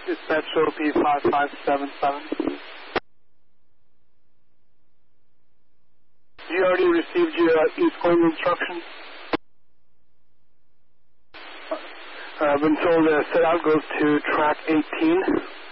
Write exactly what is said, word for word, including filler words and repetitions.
Dispatch O P five five seven seven. You already received your uh, East Point instructions? Uh, I've been told that set out goes to track eighteen.